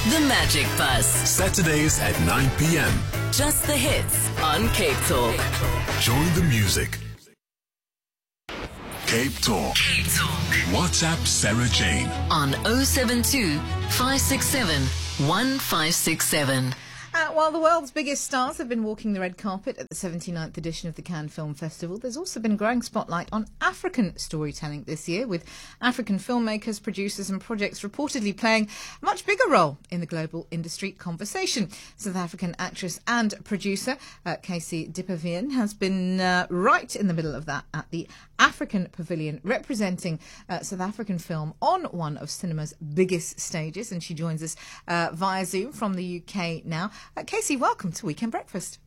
The Magic Bus. Saturdays at 9 p.m. Just the hits on Cape Talk. Join the music. Cape Talk. Cape Talk. WhatsApp Sarah Jane. On 072 567 1567. While the world's biggest stars have been walking the red carpet at the 79th edition of the Cannes Film Festival, there's also been a growing spotlight on African storytelling this year, with African filmmakers, producers and projects reportedly playing a much bigger role in the global industry conversation. South African actress and producer Casey Dipavien has been right in the middle of that at the African Pavilion, representing South African film on one of cinema's biggest stages, and she joins us via Zoom from the UK now. Casey, welcome to Weekend Breakfast.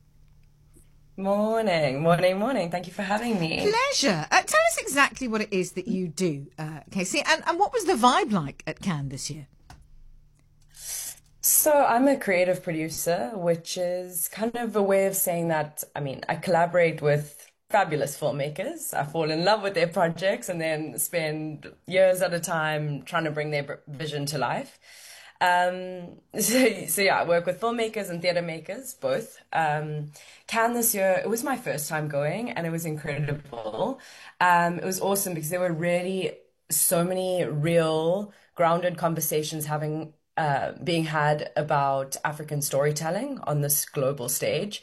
Morning. Thank you for having me. Pleasure. Tell us exactly what it is that you do, Casey, and what was the vibe like at Cannes this year? So I'm a creative producer, which is kind of a way of saying that, I collaborate with fabulous filmmakers. I fall in love with their projects and then spend years at a time trying to bring their vision to life. So yeah, I work with filmmakers and theatre makers, both. Cannes this year, it was my first time going and it was incredible. It was awesome because there were really so many real grounded conversations being had about African storytelling on this global stage.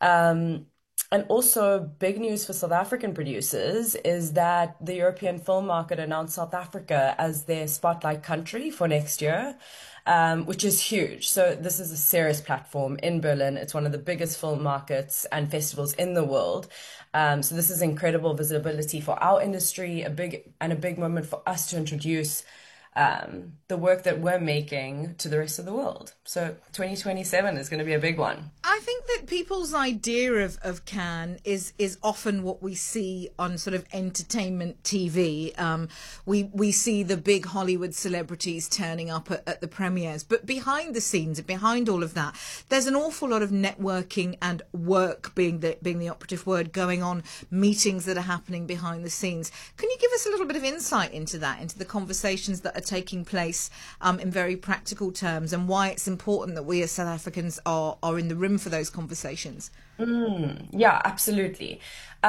And also big news for South African producers is that the European film market announced South Africa as their spotlight country for next year, which is huge. So this is a serious platform in Berlin. It's one of the biggest film markets and festivals in the world. So this is incredible visibility for our industry, a big moment for us to introduce the work that we're making to the rest of the world. So 2027 is going to be a big one. I think that people's idea of Cannes is often what we see on sort of entertainment TV. We see the big Hollywood celebrities turning up at the premieres, but behind the scenes, behind all of that, there's an awful lot of networking and work being the operative word going on, meetings that are happening behind the scenes. Can you give us a little bit of insight into that, into the conversations that are taking place in very practical terms, and why it's important that we as South Africans are in the room for those conversations? Yeah, absolutely.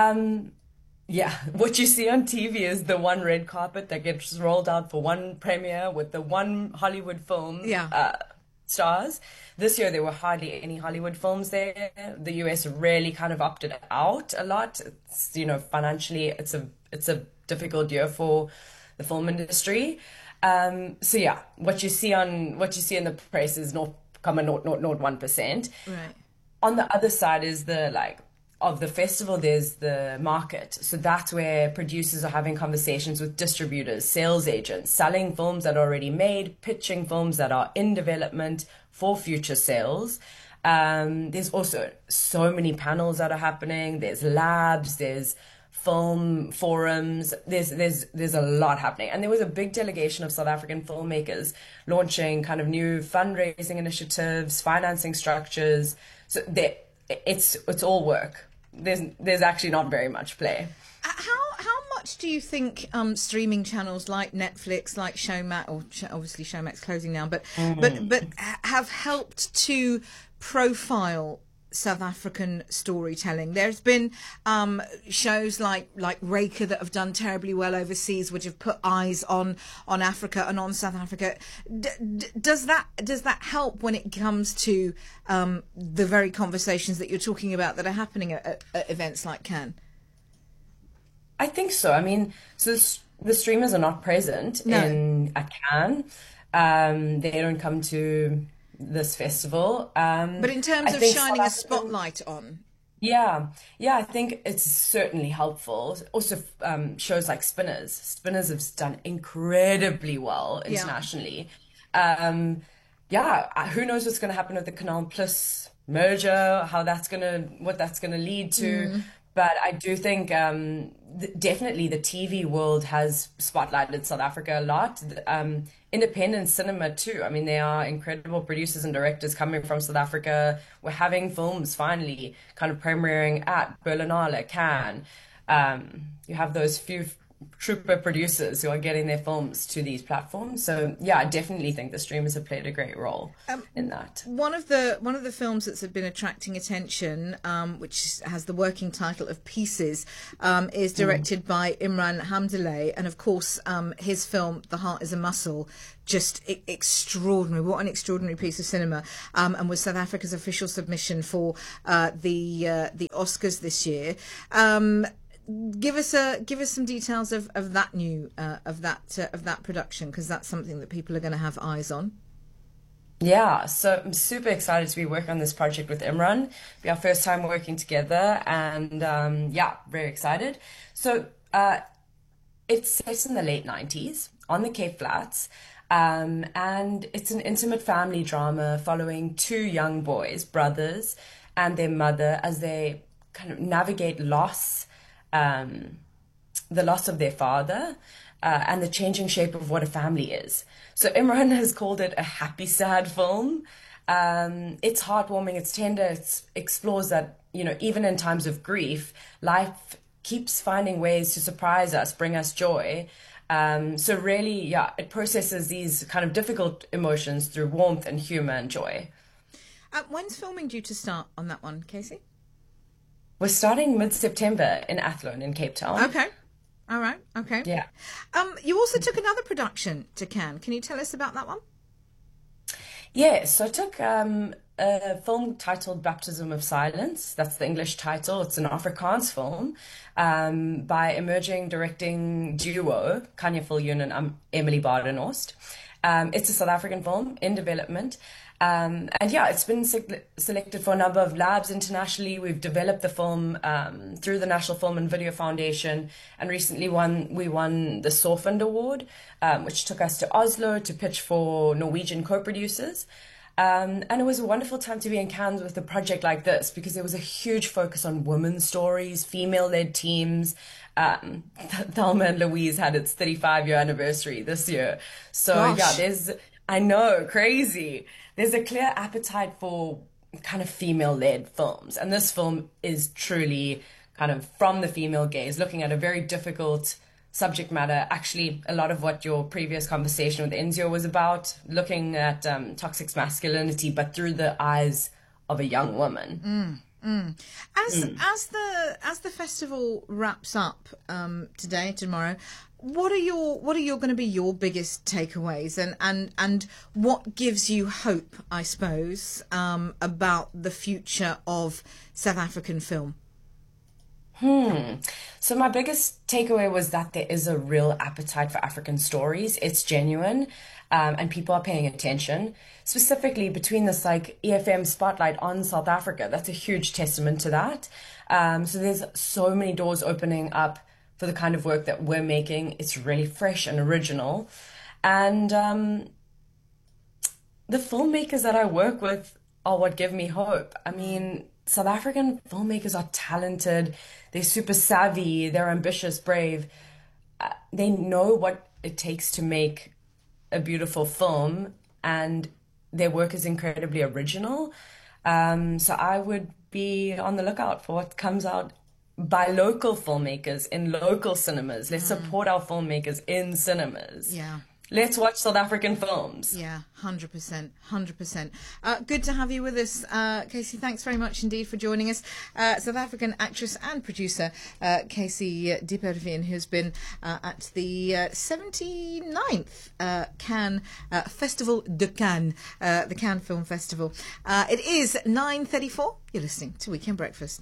What you see on TV is the one red carpet that gets rolled out for one premiere with the one Hollywood film stars. This year there were hardly any Hollywood films there. The US really kind of opted out a lot. It's, financially it's a difficult year for the film industry. So yeah, what you see in the press is 0.001%. Right. On the other side is of the festival, there's the market. So that's where producers are having conversations with distributors, sales agents, selling films that are already made, pitching films that are in development for future sales. There's also so many panels that are happening. There's labs, there's film forums, there's a lot happening. And there was a big delegation of South African filmmakers launching kind of new fundraising initiatives, financing structures. So it's all work. There's actually not very much play. How much do you think streaming channels like Netflix, like Showmax, or obviously Showmax closing now, but have helped to profile South African storytelling? There's been shows like Reka that have done terribly well overseas, which have put eyes on Africa and on South Africa. Does that help when it comes to the very conversations that you're talking about that are happening at events like Cannes? I think so. So the streamers are not present at Cannes. They don't come to this festival. But in terms of shining a spotlight on. Yeah, I think it's certainly helpful. Also, shows like Spinners. Spinners have done incredibly well internationally. Who knows what's going to happen with the Canal Plus merger, what that's going to lead to. But I do think definitely the TV world has spotlighted South Africa a lot. Independent cinema too. There are incredible producers and directors coming from South Africa. We're having films finally kind of premiering at Berlinale, Cannes. You have those few trooper producers who are getting their films to these platforms. So yeah, I definitely think the streamers have played a great role in that. One of the films that's been attracting attention, which has the working title of Pieces, is directed by Imran Hamdallah, and of course his film The Heart is a Muscle, just extraordinary. What an extraordinary piece of cinema, and was South Africa's official submission for the Oscars this year. Give us some details of that production, because that's something that people are going to have eyes on. Yeah, so I'm super excited to be working on this project with Imran. It'll be our first time working together, and yeah, very excited. So it's set in the late 90s on the Cape Flats, and it's an intimate family drama following two young boys, brothers, and their mother as they kind of navigate the loss of their father, and the changing shape of what a family is. So Imran has called it a happy, sad film. It's heartwarming, it's tender, it explores that, even in times of grief, life keeps finding ways to surprise us, bring us joy. So really, yeah, it processes these kind of difficult emotions through warmth and humour and joy. When's filming due to start on that one, Casey? We're starting mid-September in Athlone in Cape Town. Okay. All right. Okay. Yeah. You also took another production to Cannes. Can you tell us about that one? Yeah, so I took a film titled Baptism of Silence. That's the English title. It's an Afrikaans film by emerging directing duo Kanya Viljoen and Emily Badenhorst. It's a South African film in development. And yeah, it's been selected for a number of labs internationally. We've developed the film through the National Film and Video Foundation, and recently we won the Sorfund Award, which took us to Oslo to pitch for Norwegian co-producers. And it was a wonderful time to be in Cannes with a project like this, because there was a huge focus on women's stories, female-led teams. Thelma and Louise had its 35-year anniversary this year. So Gosh. Yeah, I know, crazy. There's a clear appetite for kind of female-led films. And this film is truly kind of from the female gaze, looking at a very difficult subject matter. Actually, a lot of what your previous conversation with Enzio was about, looking at toxic masculinity, but through the eyes of a young woman. As the festival wraps up today, tomorrow, what are going to be your biggest takeaways, and what gives you hope, I suppose, about the future of South African film? So my biggest takeaway was that there is a real appetite for African stories. It's genuine, and people are paying attention. Specifically between this EFM spotlight on South Africa, that's a huge testament to that. So there's so many doors opening up for the kind of work that we're making. It's really fresh and original. And the filmmakers that I work with are what give me hope. I mean, South African filmmakers are talented, they're super savvy, they're ambitious, brave. They know what it takes to make a beautiful film, and their work is incredibly original. So I would be on the lookout for what comes out by local filmmakers in local cinemas. Let's support our filmmakers in cinemas. Yeah. Let's watch South African films. Yeah, 100%, 100%. Good to have you with us, Casey. Thanks very much indeed for joining us. South African actress and producer Casey Dieperdien, who's been at the 79th Cannes Festival de Cannes, the Cannes Film Festival. It is 9:34. You're listening to Weekend Breakfast.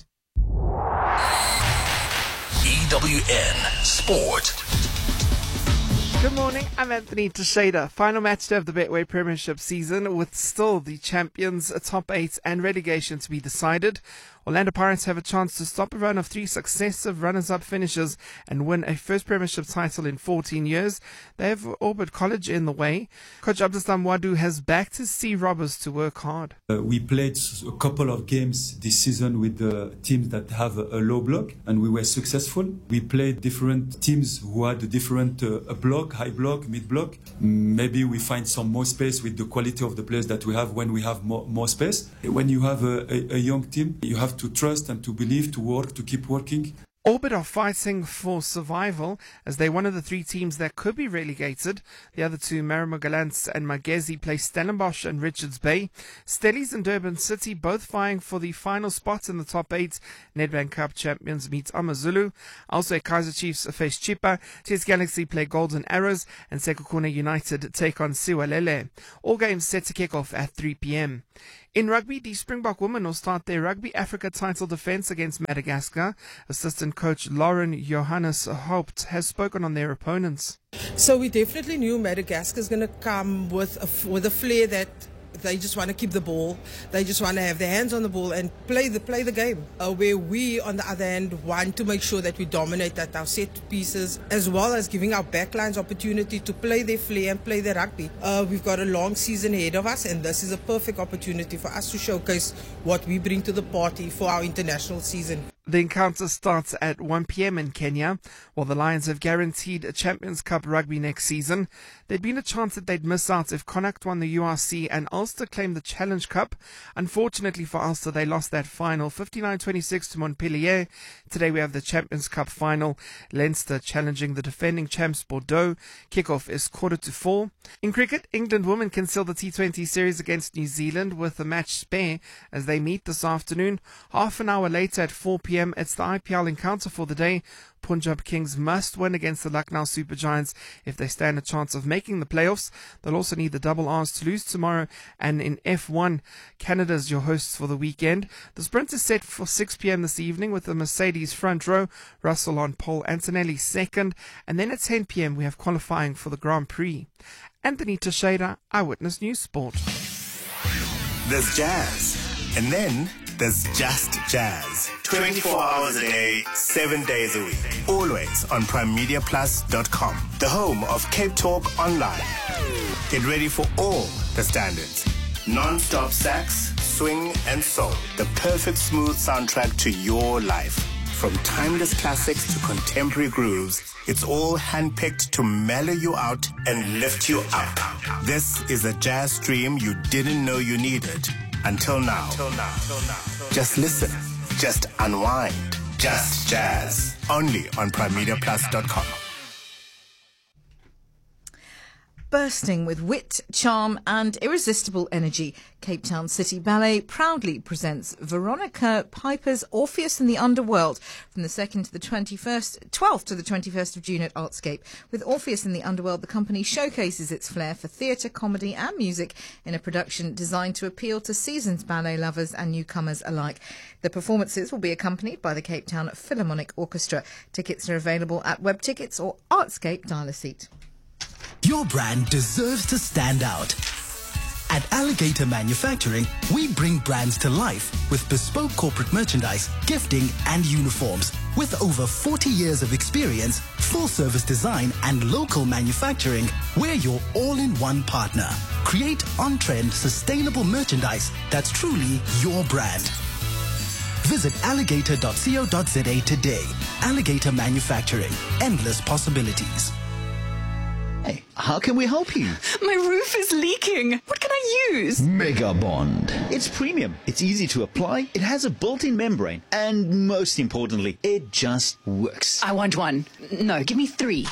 EWN Sport. Good morning, I'm Anthony Teixeira. Final match day of the Betway Premiership season, with still the champions, top 8 and relegation to be decided. Orlando Pirates have a chance to stop a run of 3 successive runners-up finishes and win a first Premiership title in 14 years. They have Auburn College in the way. Coach Abdeslam Wadu has backed his Sea Robbers to work hard. We played a couple of games this season with the teams that have a low block, and we were successful. We played different teams who had a different block, high block, mid block. Maybe we find some more space with the quality of the players that we have when we have more space. When you have a young team, you have to trust and to believe, to work, to keep working. Orbit are fighting for survival as they're one of the 3 teams that could be relegated. The other 2, Marimo Gallants and Magezi, play Stellenbosch and Richards Bay. Stellies and Durban City both vying for the final spot in the top 8. Nedbank Cup champions meet AmaZulu. Also, Kaizer Chiefs face Chippa. Chess Galaxy play Golden Arrows, and Sekhukhune United take on Siwalele. All games set to kick off at 3 p.m. In rugby, the Springbok women will start their Rugby Africa title defence against Madagascar. Assistant coach Lauren Johannes Haupt has spoken on their opponents. So we definitely knew Madagascar is going to come with a flair that they just want to keep the ball. They just want to have their hands on the ball and play the game. Where we, on the other hand, want to make sure that we dominate at our set pieces, as well as giving our backlines opportunity to play their flair and play their rugby. We've got a long season ahead of us, and this is a perfect opportunity for us to showcase what we bring to the party for our international season. The encounter starts at 1 p.m. in Kenya, while the Lions have guaranteed a Champions Cup rugby next season. There'd been a chance that they'd miss out if Connacht won the URC and Ulster claimed the Challenge Cup. Unfortunately for Ulster, they lost that final 59-26 to Montpellier. Today we have the Champions Cup final, Leinster challenging the defending champs Bordeaux. Kickoff is 3:45. In cricket, England women can seal the T20 series against New Zealand with a match spare as they meet this afternoon. Half an hour later at 4 p.m. it's the IPL encounter for the day. Punjab Kings must win against the Lucknow Supergiants if they stand a chance of making the playoffs. They'll also need the double R's to lose tomorrow. And in F1, Canada's your hosts for the weekend. The sprint is set for 6 p.m. this evening with the Mercedes front row, Russell on pole, Antonelli second. And then at 10 p.m. we have qualifying for the Grand Prix. Anthony Teixeira, Eyewitness News Sport. There's jazz, and then there's just jazz. 24 hours a day, 7 days a week. Always on primemediaplus.com, the home of Cape Talk Online. Get ready for all the standards. Non-stop sax, swing, and soul. The perfect smooth soundtrack to your life. From timeless classics to contemporary grooves, it's all handpicked to mellow you out and lift you up. This is a jazz stream you didn't know you needed until now. Just listen. Just unwind. Just jazz. Only on primemediaplus.com. Bursting with wit, charm and irresistible energy, Cape Town City Ballet proudly presents Veronica Piper's Orpheus in the Underworld from the 2nd to the 12th to the 21st of June at Artscape. With Orpheus in the Underworld, the company showcases its flair for theatre, comedy and music in a production designed to appeal to seasoned ballet lovers and newcomers alike. The performances will be accompanied by the Cape Town Philharmonic Orchestra. Tickets are available at Web Tickets or Artscape Dial-A-Seat. Your brand deserves to stand out. At Alligator Manufacturing, we bring brands to life with bespoke corporate merchandise, gifting and uniforms. With over 40 years of experience, full service design and local manufacturing, we're your all-in-one partner. Create on-trend, sustainable merchandise that's truly your brand. Visit alligator.co.za today. Alligator Manufacturing. Endless possibilities. Hey, how can we help you? My roof is leaking. What can I use? Mega Bond. It's premium. It's easy to apply. It has a built-in membrane. And most importantly, it just works. I want one. No, give me 3.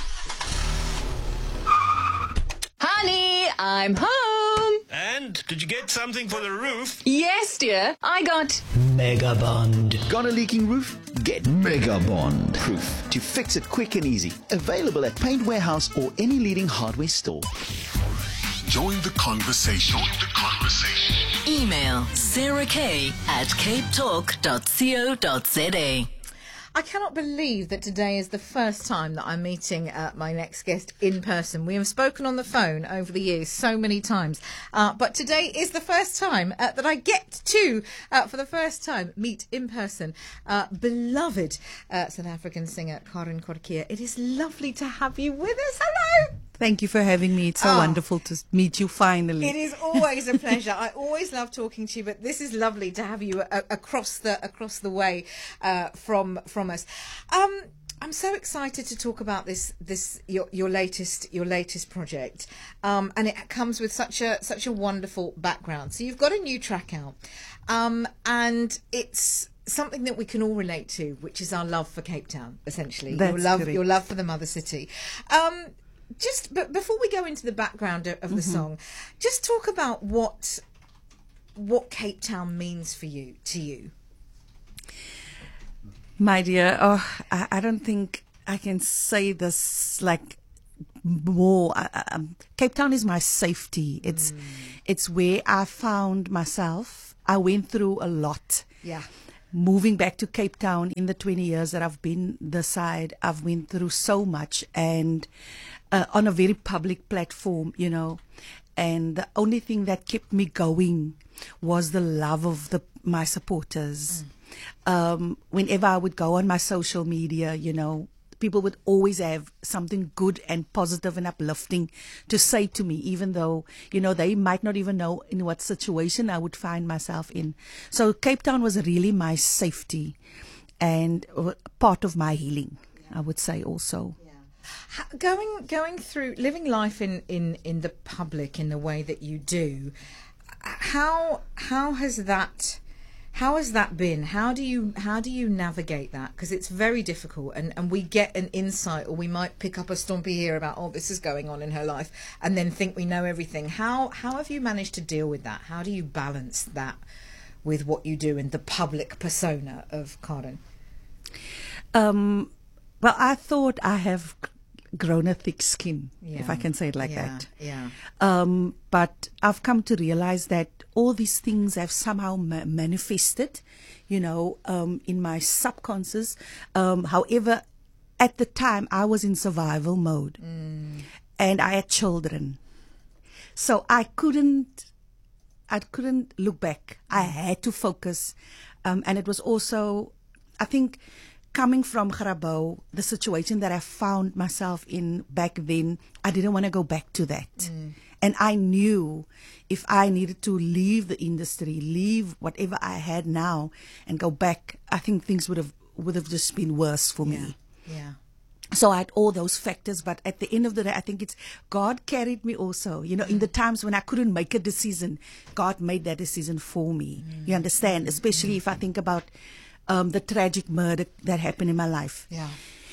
Honey, I'm home. And did you get something for the roof? Yes, dear. I got Mega Bond. Got a leaking roof? Get Mega Bond proof to fix it quick and easy. Available at Paint Warehouse or any leading hardware store. Join the conversation. Email Sarah K at capetalk.co.za. I cannot believe that today is the first time that I'm meeting my next guest in person. We have spoken on the phone over the years so many times, but today is the first time that I get to, for the first time, meet in person beloved South African singer Karen Korkia. It is lovely to have you with us. Hello! Thank you for having me. It's so wonderful to meet you finally. It is always a pleasure. I always love talking to you, but this is lovely to have you across the way from us. I'm so excited to talk about your latest project, and it comes with such a wonderful background. So you've got a new track out, and it's something that we can all relate to, which is our love for Cape Town, essentially. That's correct. Your love for the mother city. But before we go into the background of the song, just talk about what Cape Town means to you. My dear, I don't think I can say this like more. Cape Town is my safety. It's where I found myself. I went through a lot. Yeah. Moving back to Cape Town in the 20 years that I've been this side, I've went through so much, and on a very public platform, you know. And the only thing that kept me going was the love of my supporters. Whenever I would go on my social media, you know, people would always have something good and positive and uplifting to say to me, even though, you know, they might not even know in what situation I would find myself in. So Cape Town was really my safety and part of my healing, I would say also. Going through living life in the public in the way that you do, how has that been? How do you navigate that? Because it's very difficult, and we get an insight, or we might pick up a stompy here about, oh, this is going on in her life, and then think we know everything. How have you managed to deal with that? How do you balance that with what you do in the public persona of Karen? Well, I thought I have grown a thick skin, if I can say it like that. Yeah. But I've come to realize that all these things have somehow manifested, you know, in my subconscious. However, at the time I was in survival mode, and I had children, so I couldn't look back. I had to focus, and it was also, I think, coming from Garabou, the situation that I found myself in back then, I didn't want to go back to that. And I knew if I needed to leave the industry, leave whatever I had now, and go back, I think things would have just been worse for me. Yeah. So I had all those factors, but at the end of the day, I think it's God carried me also. You know, in the times when I couldn't make a decision, God made that decision for me. You understand? Especially if I think about the tragic murder that happened in my life. Yeah.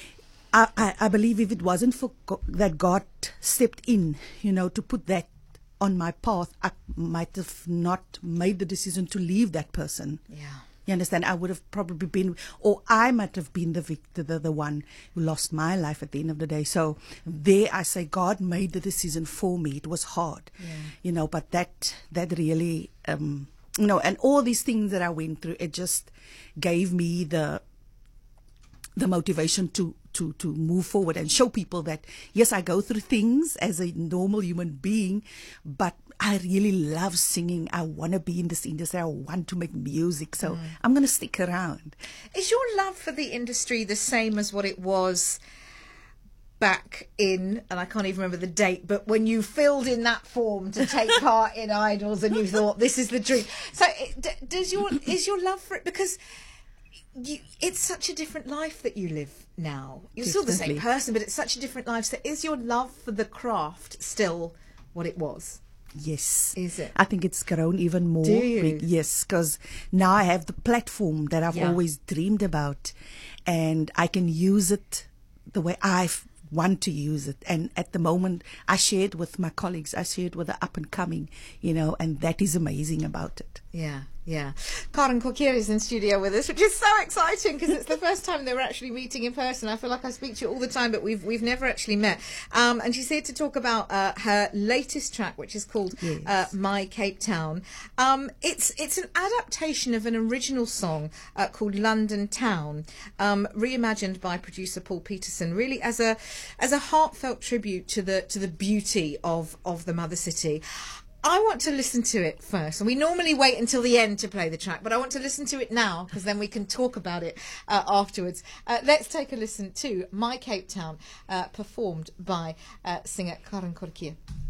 I believe if it wasn't for that God stepped in, you know, to put that on my path, I might have not made the decision to leave that person. Yeah. You understand? I would have probably been, or I might have been the victim, the one who lost my life at the end of the day. So there I say God made the decision for me. It was hard, you know, but that really, you know, and all these things that I went through, it just gave me the motivation to move forward and show people that, yes, I go through things as a normal human being, but I really love singing. I want to be in this industry. I want to make music. So I'm going to stick around. Is your love for the industry the same as what it was back in, and I can't even remember the date, but when you filled in that form to take part in Idols and you thought, this is the dream? So is your love for it, because it's such a different life that you live now. You're still the same person, but it's such a different life. So is your love for the craft still what it was? Yes. Is it? I think it's grown even more. Do you? Yes, because now I have the platform that I've always dreamed about, and I can use it the way I want to use it. And at the moment, I share it with my colleagues. I share it with the up and coming, you know, and that is amazing about it. Yeah. Karen Corkier is in studio with us, which is so exciting because it's the first time they were actually meeting in person. I feel like I speak to you all the time, but we've never actually met. And she's here to talk about her latest track, which is called My Cape Town. It's an adaptation of an original song called London Town, reimagined by producer Paul Peterson, really as a heartfelt tribute to the beauty of the mother city. I want to listen to it first, and we normally wait until the end to play the track, but I want to listen to it now because then we can talk about it afterwards. Let's take a listen to My Cape Town, performed by singer Karen Corkier.